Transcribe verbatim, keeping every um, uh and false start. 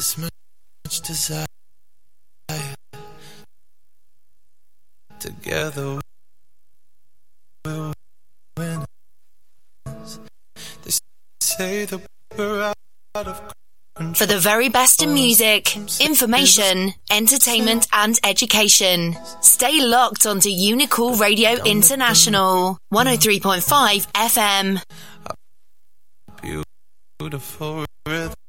this much desire. Together we'll win. They say that we're out of control. For the very best in music, information, entertainment and education, stay locked onto Unicool Radio International, one oh three point five F M. Beautiful rhythm.